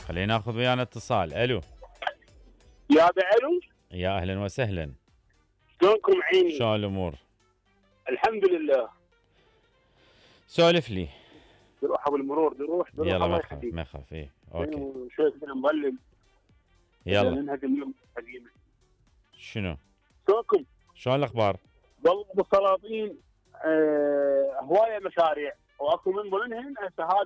خلينا ناخذ ويانا اتصال. الو. يا بعلو، يا اهلا وسهلا. شلونكم عيني؟ شلون الامور؟ الحمد لله. سولف لي. بروح ابو المرور، بروح يلا الله ما تخاف يخليك. ما تخاف. ايه اوكي شوي كذا مظلم. يلا. ننهزم اليوم قديمه. شنو؟ شلونكم؟ شلون الاخبار؟ والله ابو السلاطين، هوايه مشاريع واكو من ضمنهن هسه هذا